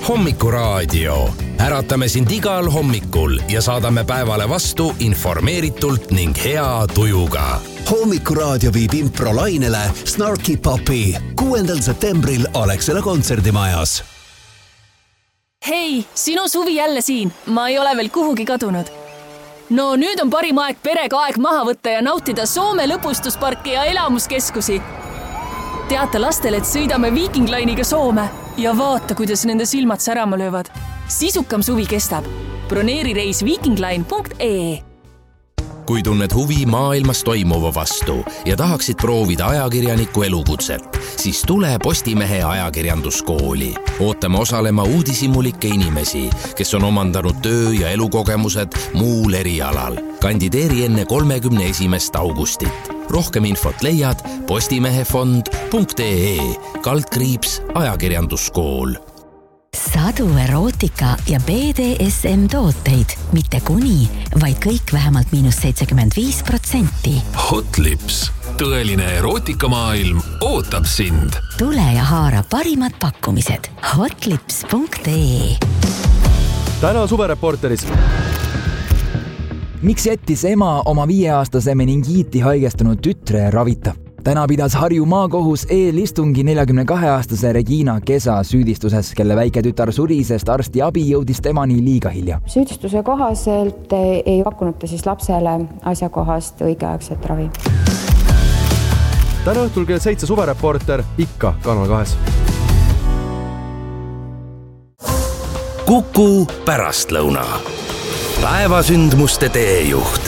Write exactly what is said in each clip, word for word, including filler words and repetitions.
Hommikuraadio. Äratame sind igal hommikul ja saadame päevale vastu informeeritult ning hea tujuga. Hommikuraadio viib improlainele Snarky Puppy kuuendal septembril Alexela kontserdimajas. Hei, sinu suvi jälle siin. Ma ei ole veel kuhugi kadunud. No nüüd on parim aeg perega aeg maha võtta ja nautida Soome lõbustusparki ja elamuskeskusi. Teata lastele, et sõidame Viking Line'iga Soome ja vaata, kuidas nende silmad särama löövad. Sisukam suvi kestab. Broneeri reis vikingline punkt ee. Kui tunned huvi maailmas toimuva vastu ja tahaksid proovida ajakirjaniku elukutset, siis tule Postimehe ajakirjanduskooli. Ootame osalema uudishimulikke inimesi, kes on omandanud töö- ja elukogemused muul erialal. Kandideeri enne kolmekümne esimest augustit. Rohkem infot leiad postimehefond punkt ee kaldkriips ajakirjanduskool. Sadu erootika ja B D S M tooteid, mitte kuni, vaid kõik vähemalt miinus seitsekümmend viis protsenti. Hotlips, tõeline erootikamaailm ootab sind. Tule ja haara parimad pakkumised. hotlips punkt ee. Täna suvereporteris. Miks jättis ema oma viieaastase meningiiti haigestunud tütre ravita? Täna pidas Harju maakohus eelistungi neljakümne kahe aastase Regina Kesa süüdistuses, kelle väike tütar suri, sest arsti abi jõudis temani liiga hilja. Süüdistuse kohaselt ei pakkunud ta siis lapsele asjakohast õigeaegset ravi. Täna õhtul kell seitse suvereporter ikka Kanal kahes. Kuku pärastlõuna. Päevasündmuste teejuht.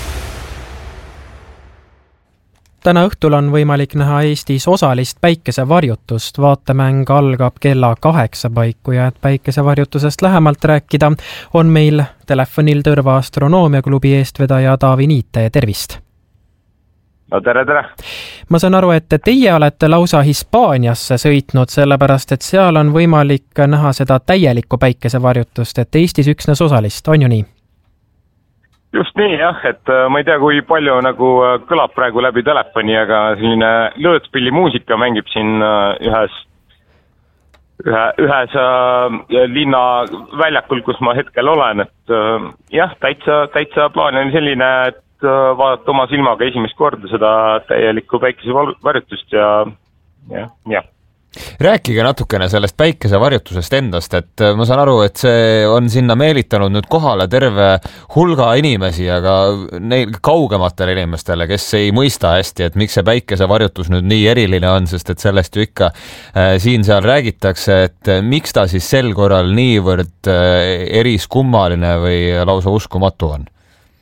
Täna õhtul on võimalik näha Eestis osalist päikesevarjutust. Vaatemäng algab kella kaheksa paiku ja et päikesevarjutusest lähemalt rääkida, on meil telefonil Tõrva astronoomiaklubi eestvedaja Taavi Niite. Tervist! No tere, tere! Ma saan aru, et teie olete lausa Hispaaniasse sõitnud, sellepärast et seal on võimalik näha seda täielikku päikesevarjutust, et Eestis üksnes osalist, on ju nii? Just nii, jah, et ma ei tea, kui palju nagu kõlab praegu läbi telefoni, aga selline lõõtspilli muusika mängib siin ühes, ühe, ühes linna väljakul, kus ma hetkel olen, et jah, täitsa, täitsa plaan on selline, et vaadata oma silmaga esimest korda seda täielikku päikesevarjutust ja jah, jah. Rääkige natukene sellest päikesevarjutusest endast, et ma saan aru, et see on sinna meelitanud nüüd kohale terve hulga inimesi, aga neil kaugematele inimestele, kes ei mõista hästi, et miks see päikesevarjutus nüüd nii eriline on, sest et sellest ju ikka äh, siin seal räägitakse, et miks ta siis sel korral niivõrd äh, eriskummaline või lausa uskumatu on?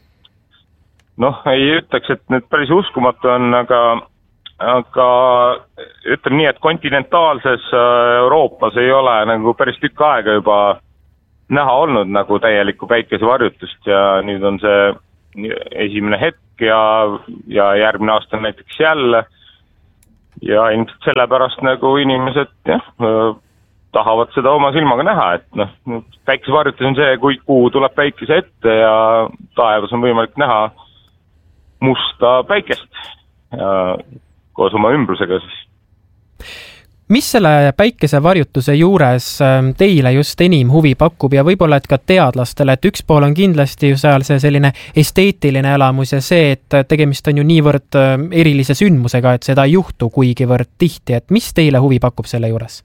Noh, ei ütleks, et nüüd päris uskumatu on, aga aga ütleme nii, et kontinentaalses Euroopas ei ole nagu päris tükk aega juba näha olnud nagu täielikku päikesevarjutust ja nüüd on see esimene hetk ja, ja järgmine aasta on näiteks jälle ja ilmselt sellepärast nagu inimesed jah, tahavad seda oma silmaga näha, et noh, päikesevarjutus on see, kui kuu tuleb päikese ette ja taevas on võimalik näha musta päikest ja koos oma ümbrusega siis. Mis selle päikesevarjutuse juures teile just enim huvi pakub ja võib-olla et ka teadlastele, et üks pool on kindlasti ju seal see selline esteetiline elamus ja see, et tegemist on ju niivõrd erilise sündmusega, et seda ei juhtu kuigivõrd tihti, et mis teile huvi pakub selle juures?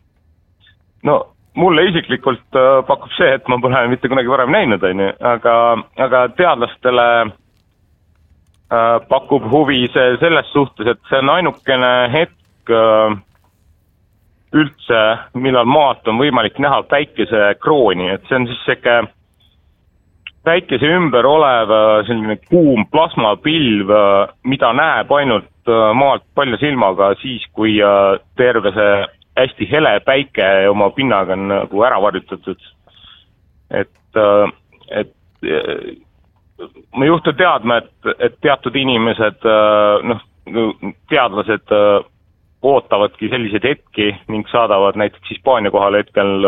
No mulle isiklikult pakub see, et ma pole mitte kunagi varem näinud, aga, aga teadlastele pakub huvi see selles suhtes, et see on ainukene hetk üldse, millal maalt on võimalik näha päikese krooni, et see on siis seke päikese ümber olev selline kuum plasmapilv, mida näeb ainult maalt palja silmaga siis, kui terve see hästi hele päike oma pinnaga on nagu ära varjutatud. Et, et ma juhtu teadma, et, et teatud inimesed, noh, teadlased ootavadki selliseid hetki ning saadavad näiteks Hispaania kohale hetkel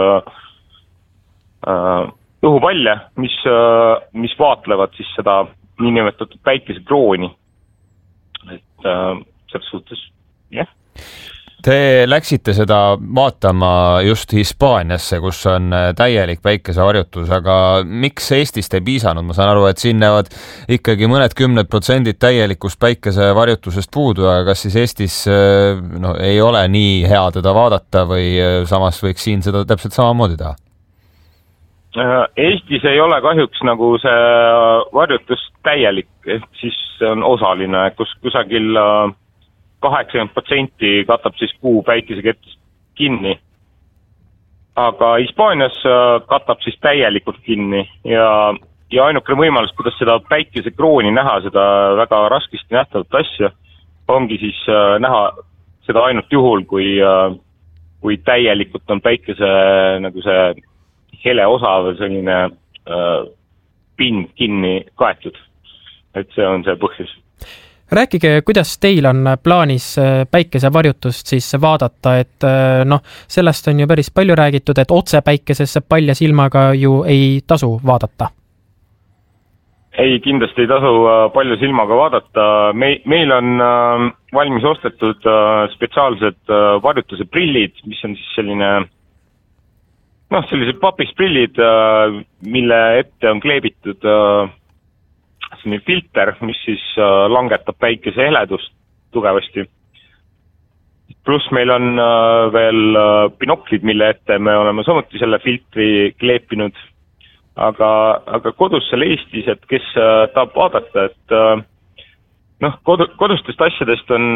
äh, õhupalle, mis, mis vaatlevad siis seda niinimetatud päikesekrooni. Et äh, selles suhtes, jah. Te läksite seda vaatama just Hispaaniasse, kus on täielik päikesevarjutus, aga miks Eestist ei piisanud? Ma saan aru, et siin näevad ikkagi mõned kümned protsendid täielikust päikesevarjutusest puudu, aga kas siis Eestis no, ei ole nii hea teda vaadata või samas võiks siin seda täpselt samamoodi teha? Eestis ei ole kahjuks nagu see varjutus täielik, ehk siis on osaline, kus kusagil kaheksakümmend protsenti katab siis kuu päikesekettist kinni. Aga Hispaanias katab siis täielikult kinni ja, ja ainukene võimalus, kuidas seda päikesekrooni näha, seda väga raskesti nähtavat asja, ongi siis näha seda ainult juhul, kui, kui täielikult on päikese nagu see hele osa või selline äh, pind kinni kaetud. Et see on see põhjus. Rääkige, kuidas teil on plaanis päikesevarjutust siis vaadata, et noh, sellest on ju päris palju räägitud, et otse päikesesse palja silmaga ju ei tasu vaadata. Ei, kindlasti ei tasu palja silmaga vaadata. Me, meil on valmis ostetud spetsiaalsed varjutuse prillid, mis on siis selline, noh, sellised papisprillid, mille ette on kleebitud selline filter, mis siis langetab päikese heledust tugevasti. Pluss meil on veel binoklid, mille ette me oleme samuti selle filtri kleepinud. Aga, aga kodus seal Eestis, et kes tahab vaadata, et noh, kodu, kodustest asjadest on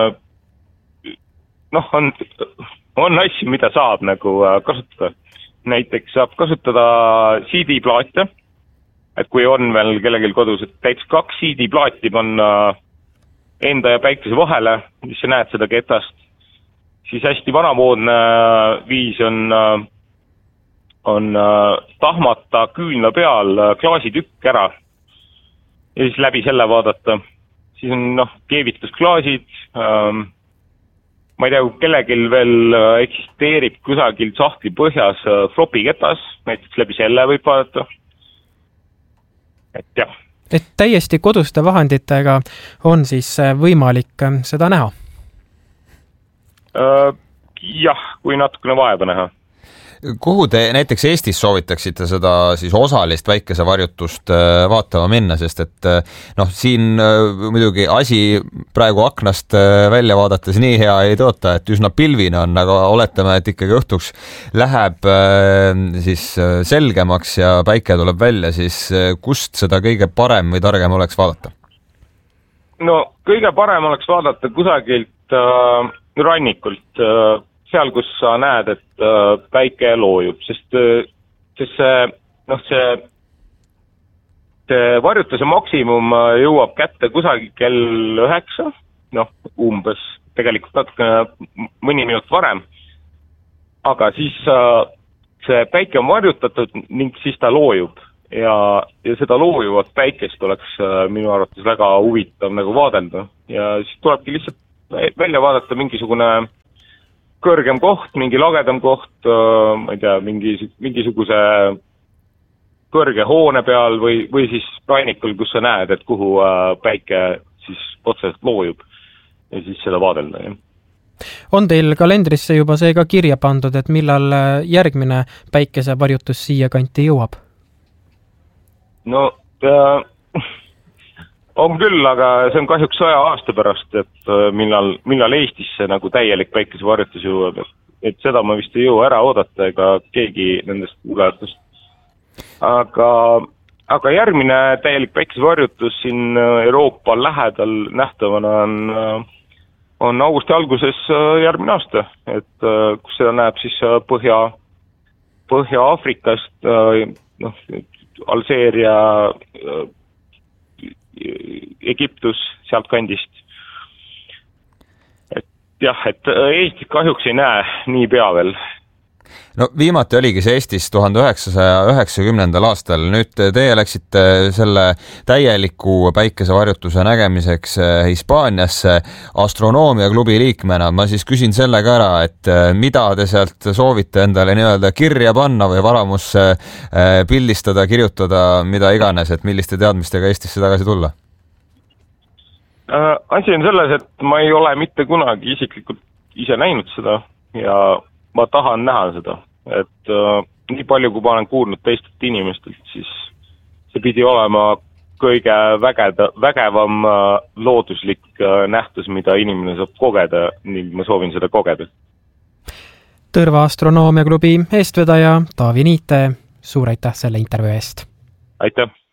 noh, on, on asju, mida saab nagu kasutada. Näiteks saab kasutada C D-plaate, et kui on veel kellelgi kodus, et täitsa kaks C D-plaati panna enda ja päikese vahele, mis sa näed seda ketast, siis hästi vanamoodne viis on, on tahmata küünla peal klaasitükk ära ja siis läbi selle vaadata. Siis on noh, keevitusklaasid, ähm, ma ei tea, kui kellelgi veel eksisteerib kusagil sahtli põhjas flopi ketas, näiteks läbi selle võib vaadata. Et jah. Et täiesti koduste vahenditega on siis võimalik seda näha? Äh, jah, kui natukene vaeva näha. Kuhu te näiteks Eestis soovitaksite seda siis osalist päikesevarjutust vaatama minna, sest et noh, siin muidugi asi praegu aknast välja vaadates nii hea ei toota, et üsna pilvine on, aga oletame, et ikkagi õhtuks läheb siis selgemaks ja päike tuleb välja, siis kust seda kõige parem või targem oleks vaadata? No kõige parem oleks vaadata kusagilt äh, rannikult äh, seal, kus sa näed, et äh, päike loojub, sest, sest see, noh, see, see varjutuse maksimum jõuab kätte kusagil kell üheksa, noh, umbes tegelikult natuke mõni minut varem, aga siis äh, see päike on varjutatud ning siis ta loojub ja, ja seda loojuvat päikest oleks äh, minu arvates väga huvitav nagu vaadelda ja siis tulebki lihtsalt välja vaadata mingisugune kõrgem koht, mingi lagedam koht, ma ei tea, mingi, mingisuguse kõrge hoone peal või, või siis rannikul, kus sa näed, et kuhu päike siis otseselt loojub ja siis seda vaadelda. Jah. On teil kalendrisse juba see ka kirja pandud, et millal järgmine päikesevarjutus siia kanti jõuab? No, äh, on küll, aga see on kahjuks saja aasta pärast, et millal, millal Eestisse nagu täielik päikesevarjutus jõuab. Et seda ma vist ei jõua ära oodata ega keegi nendest kuulajatust. Aga, aga järgmine täielik päikesevarjutus siin Euroopa lähedal nähtavana on, on augusti alguses järgmine aasta. Et kus seda näeb siis Põhja, Põhja-Afrikast, noh, Alseeria, Egiptus, sealt kandist. Et jah, et Eestis kahjuks ei näe nii pea veel. No viimati oligi see Eestis tuhande üheksasaja üheksakümnendal aastal. Nüüd teie läksite selle täieliku päikesevarjutuse nägemiseks Hispaaniasse astronoomiaklubi liikmena. Ma siis küsin selle ka ära, et mida te sealt soovite endale nii-öelda kirja panna või varamusse pildistada, kirjutada, mida iganes, et milliste teadmistega Eestisse tagasi tulla? Asi on selles, et ma ei ole mitte kunagi isiklikult ise näinud seda ja ma tahan näha seda, et äh, nii palju, kui ma olen kuulnud teistelt inimestelt, siis see pidi olema kõige vägeda, vägevam äh, looduslik äh, nähtus, mida inimene saab kogeda, ning ma soovin seda kogeda. Tõrva Astronoomiaklubi eestvedaja Taavi Niite, suur aitäh selle intervjuu eest! Aitäh!